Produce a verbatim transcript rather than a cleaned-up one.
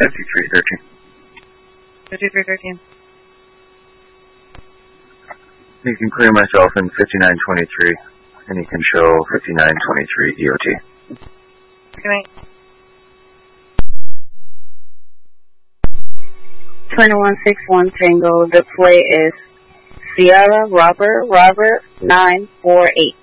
fifty-three thirteen. fifty-three thirteen. You can clear myself in fifty-nine twenty-three, and you can show fifty-nine twenty-three E O T. Good night. twenty-one sixty-one Tango, the play is Sierra Robert Robert nine four eight.